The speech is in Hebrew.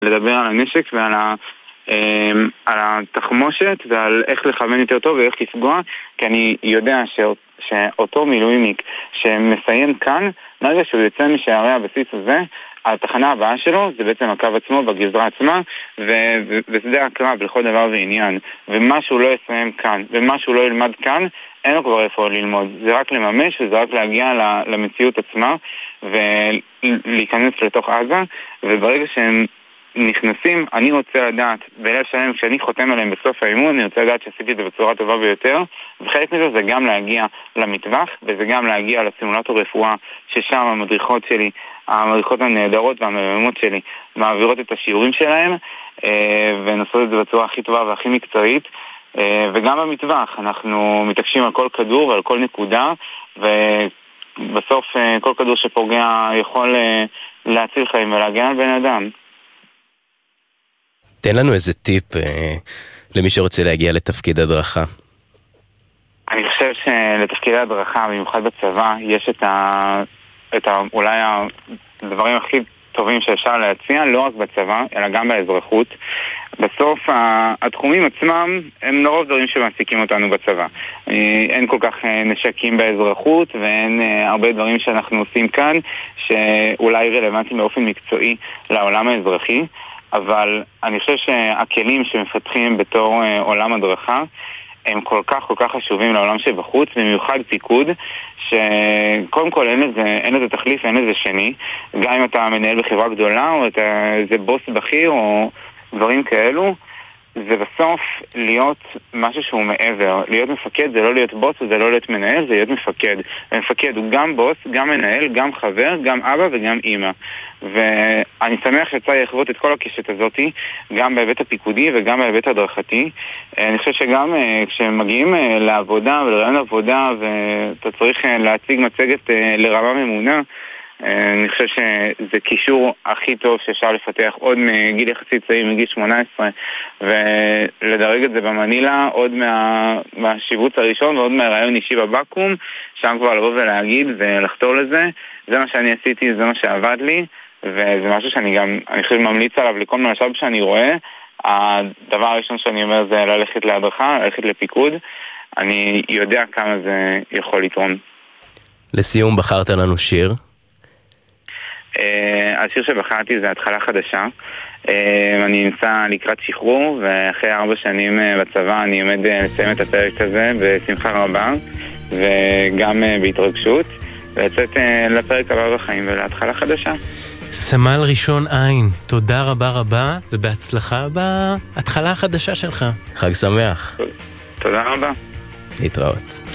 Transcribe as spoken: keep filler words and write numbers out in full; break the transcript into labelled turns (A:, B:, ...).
A: לדבר על הנשק ועל ה... על התחמושת ועל איך לכוון יותר טוב ואיך לפגוע, כי אני יודע שאותו מילואימניק שמסיים כאן, נרגע שהוא יוצא משערי הבסיס הזה, התחנה הבאה שלו זה בעצם הקו עצמו בגזרה עצמה, ושדה הקרב לכל דבר ועניין, ומה שהוא לא יסיים כאן ומה שהוא לא ילמד כאן, אין לו כבר איפה ללמוד, זה רק לממש וזה רק להגיע למציאות עצמה ולהיכנס לתוך עזה. וברגע שהם נכנסים, אני רוצה לדעת בלב שלם, כשאני חותם עליהם בסוף האימון, אני רוצה לדעת שעשיתי את זה בצורה טובה ביותר, וחלק מזה זה גם להגיע למטווח, וזה גם להגיע לסימולטור רפואה, ששם המדריכות שלי, המדריכות הנהדרות והמהממות שלי, מעבירות את השיעורים שלהם, ונעשות את זה בצורה הכי טובה והכי מקצועית, וגם במטווח, אנחנו מתעקשים על כל כדור ועל כל נקודה, ובסוף כל כדור שפוגע יכול להציל חיים ולהגן על בן אדם.
B: תן לנו איזה טיפ אה, למי שרוצה להגיע לתפקיד הדרכה.
A: אני חושב שלתפקיד הדרכה, במיוחד בצבא, יש את, ה, את ה, אולי הדברים הכי טובים שאפשר להציע, לא רק בצבא, אלא גם באזרחות. בסוף התחומים עצמם הם לרוב דברים שמעסיקים אותנו בצבא. אין כל כך נשקים באזרחות, ואין הרבה דברים שאנחנו עושים כאן, שאולי רלוונטיים באופן מקצועי לעולם האזרחי. אבל אני חושב שהכלים שמפתחים בתור עולם הדרכה הם כל כך כל כך חשובים לעולם שבחוץ, במיוחד פיקוד, שקודם כל אין לזה, אין לזה תחליף, אין לזה שני. גם אם אתה מנהל בחברה גדולה או אתה איזה בוס בכיר או דברים כאלו, זה בסוף להיות משהו שהוא מעבר. להיות מפקד זה לא להיות בוס וזה לא להיות מנהל, זה להיות מפקד. מפקד הוא גם בוס, גם מנהל, גם חבר, גם אבא וגם אמא. ואני שמח שצריך לחוות את כל הקשת הזאת, גם בהיבט הפיקודי וגם בהיבט הדרכתי. אני חושב שגם כשמגיעים לעבודה ולרעיון עבודה ואתה צריך להציג מצגת לרמה ממונה, אני חושב שזה קישור הכי טוב שאפשר לפתח עוד מגיל יחסית צעיר, מגיל שמונה עשרה, ולדרג את זה במנילה עוד מה, מהשיבוץ הראשון ועוד מהרעיון אישי בבקום, שם כבר לבוא ולהגיד ולחתור לזה. זה מה שאני עשיתי, זה מה שעבד לי, וזה משהו שאני גם, אני חושב ממליץ עליו לכל משאב שאני רואה. הדבר הראשון שאני אומר זה ללכת להדרכה, ללכת לפיקוד. אני יודע כמה זה יכול לתרום.
B: לסיום, בחרת לנו שיר?
A: השיר שבחרתי זה התחלה חדשה. אני נמצא לקראת שחרור, ואחרי ארבע שנים בצבא אני עומד לסיים את הפרק הזה בשמחה רבה וגם בהתרגשות, ולצאת לפרק הבא בחיים ולהתחלה חדשה.
C: סמל ראשון עין, תודה רבה רבה ובהצלחה בהתחלה החדשה שלך.
B: חג שמח.
A: תודה רבה.
B: להתראות.